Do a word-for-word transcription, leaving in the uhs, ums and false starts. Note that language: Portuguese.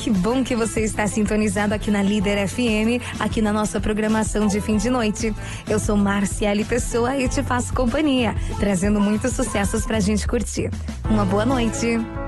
que bom que você está sintonizado aqui na Líder F M, aqui na nossa programação de fim de noite. Eu sou Marciele Pessoa e te faço companhia, trazendo muitos sucessos pra gente curtir. Uma boa noite.